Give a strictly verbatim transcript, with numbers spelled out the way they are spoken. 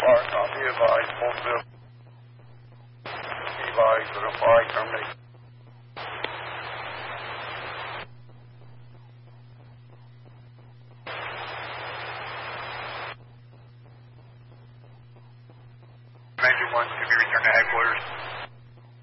Park, I'll be advised, full bill. Be advised, zero five, terminate. Major one to be